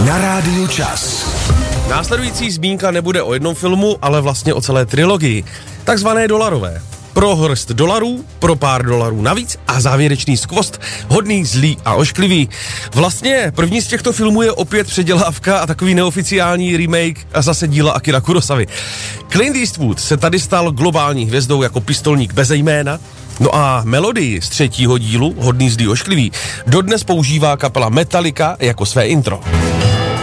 Na rádiu Čas. Následující zmínka nebude o jednom filmu, ale vlastně o celé trilogii. Takzvané dolarové. Pro hrst dolarů, pro pár dolarů navíc a závěrečný skvost, hodný, zlý a ošklivý. Vlastně první z těchto filmů je opět předělávka a takový neoficiální remake a zase díla Akira Kurosavy. Clint Eastwood se tady stal globální hvězdou jako pistolník bez jména. No a melodii z třetího dílu, hodný, zlý, ošklivý, dodnes používá kapela Metallica jako své intro.